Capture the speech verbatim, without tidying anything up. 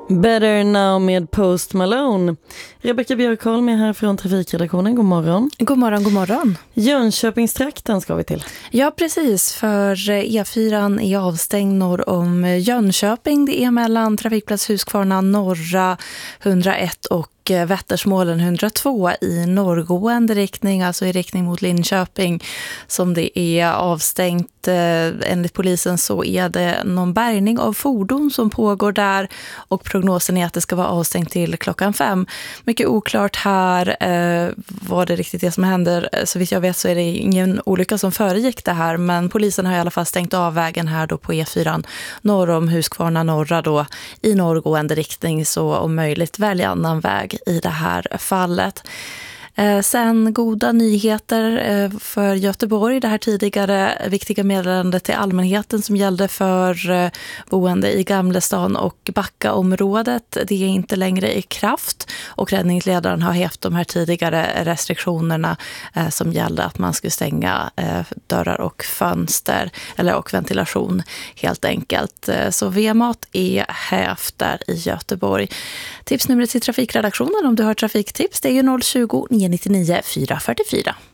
Better Now med Post Malone. Rebecca Björkholm är här från Trafikredaktionen. God morgon. God morgon, god morgon. Jönköpingstrakten ska vi till. Ja, precis. För E fyran är avstängd norr om Jönköping. Det är mellan trafikplats Huskvarna norra hundraett och Vättersmålen hundratvå i norrgående riktning, alltså i riktning mot Linköping, som det är avstängt. Enligt polisen så är det någon bärgning av fordon som pågår där och prognosen är att det ska vara avstängt till klockan fem. Mycket oklart här eh, vad det riktigt är som händer. Så vitt jag vet så är det ingen olycka som föregick det här, men polisen har i alla fall stängt av vägen här då på E fyran norr om Huskvarna norra då i norrgående riktning, så om möjligt välja annan väg i det här fallet. Eh, sen goda nyheter eh, för Göteborg. Det här tidigare viktiga meddelandet till allmänheten som gällde för eh, boende i Gamlestan och Backaområdet. Det är inte längre i kraft och räddningsledaren har hävt de här tidigare restriktionerna eh, som gällde att man skulle stänga eh, dörrar och fönster eller och ventilation helt enkelt. Eh, så V M-mat är hävt där i Göteborg. Tipsnumret till trafikredaktionen om du har trafiktips, det är ju noll tjugo, nio nio nio, fyra fyra fyra.